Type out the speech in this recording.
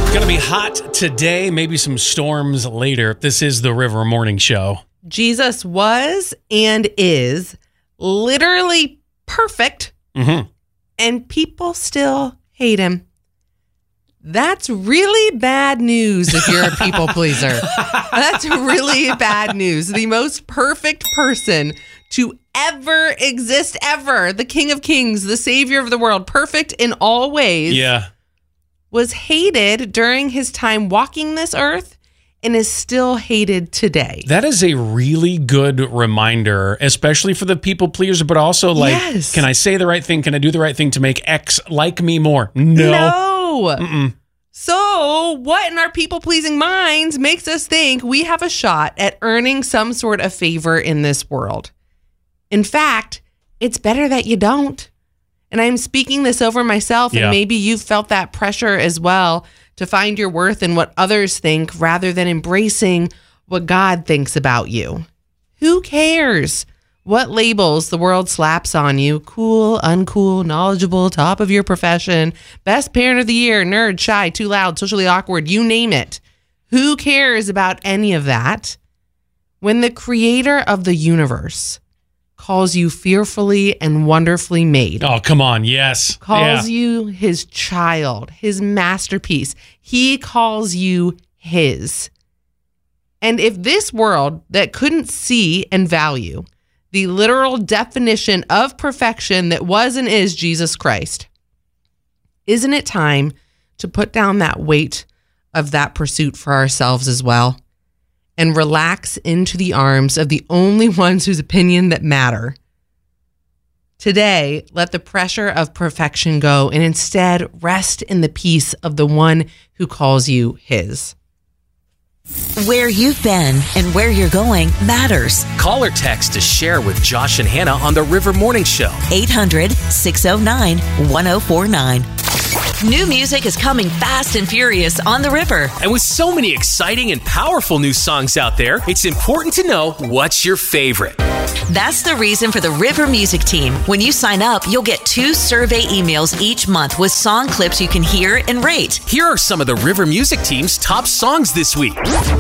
Going to be hot today, maybe some storms later. This is the River Morning Show. Jesus was and is literally perfect, and people still hate him. That's really bad news if you're a people pleaser. That's really bad news. The most perfect person to ever exist, ever. The King of Kings, the Savior of the world, perfect in all ways. Yeah. Was hated during his time walking this earth and is still hated today. That is a really good reminder, especially for the people pleaser, but also like, Yes. Can I say the right thing? Can I do the right thing to make X like me more? No. So what in our people-pleasing minds makes us think we have a shot at earning some sort of favor in this world? In fact, it's better that you don't. And I'm speaking this over myself, and maybe you've felt that pressure as well to find your worth in what others think rather than embracing what God thinks about you. Who cares what labels the world slaps on you? Cool, uncool, knowledgeable, top of your profession, best parent of the year, nerd, shy, too loud, socially awkward, you name it. Who cares about any of that when the creator of the universe calls you fearfully and wonderfully made? Oh, come on. Yes. Calls you his child, his masterpiece. He calls you his. And if this world that couldn't see and value the literal definition of perfection that was and is Jesus Christ, isn't it time to put down that weight of that pursuit for ourselves as well and relax into the arms of the only ones whose opinion that matter? Today, let the pressure of perfection go and instead rest in the peace of the one who calls you his. Where you've been and where you're going matters. Call or text to share with Josh and Hannah on the River Morning Show. 800-609-1049. New music is coming fast and furious on the river. And with so many exciting and powerful new songs out there, it's important to know what's your favorite. That's the reason for the River Music Team. When you sign up, you'll get 2 survey emails each month with song clips you can hear and rate. Here are some of the River Music Team's top songs this week.